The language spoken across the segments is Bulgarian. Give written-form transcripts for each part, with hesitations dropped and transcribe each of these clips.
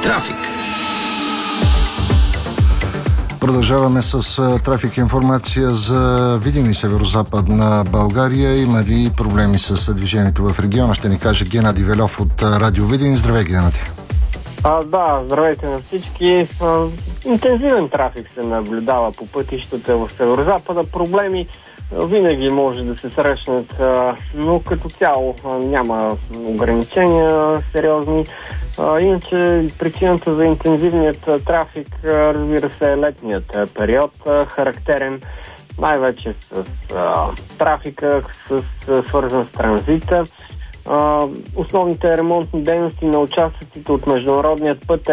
Трафик. Продължаваме с трафик информация за Видин и северо-западна България. Има ли проблеми с движението в региона? Ще ни каже Геннадий Велев от Радио Видин. Здравей, Геннадий. Да, здравейте на всички. Интензивен трафик се наблюдава по пътищата в северо-запада. Проблеми винаги може да се срещнат, но като цяло няма ограничения сериозни. Иначе причината за интензивният трафик, разбира се, е летният период, характерен най-вече с трафика, свързан с транзита. Основните ремонтни дейности на участъците от международният път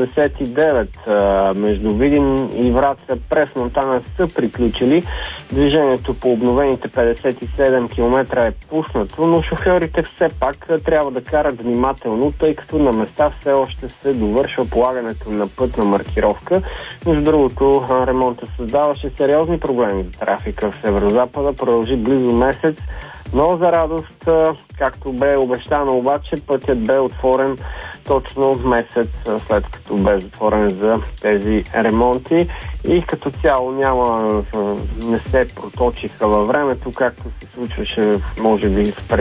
Е79 между Видин и Враца през Монтана са приключили. Движението по обновените 57 км е пуснато, но шофьорите все пак трябва да карат внимателно, тъй като на места все още се довършва полагането на пътна маркировка. Между другото, ремонта създаваше сериозни проблеми за трафика в северо-запада, продължи близо месец, но за радост, както бе обещано, обаче пътят бе отворен точно месец след като бе затворен за тези ремонти и като цяло не се проточиха във времето, както се случваше може би в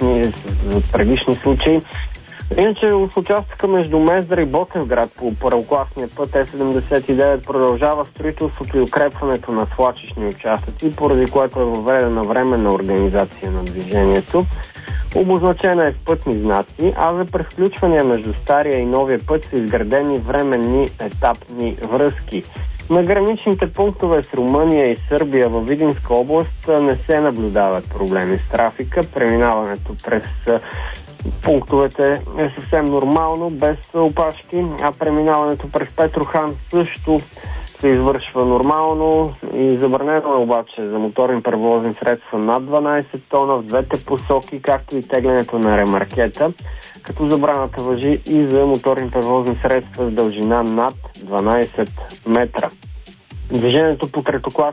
предишни случаи. Иначе в участъка между Мездра и Ботевград по първокласния път Е79 продължава строителството и укрепването на свлачищни участъци, поради което е въведена временна организация на движението. Обозначена е с пътни знаци, а за превключвания между стария и новия път са изградени временни етапни връзки. На граничните пунктове с Румъния и Сърбия във Видинска област не се наблюдават проблеми с трафика. Преминаването през пунктовете е съвсем нормално, без опашки, а преминаването през Петрохан също се извършва нормално и забранено е обаче за моторни превозни средства над 12 тона в двете посоки, както и теглянето на ремаркета, като забраната важи и за моторни превозни средства с дължина над 12 метра. Движението по третокласния